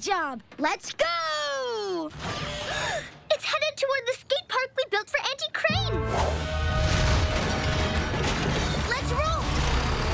job. Let's go! It's headed toward the skate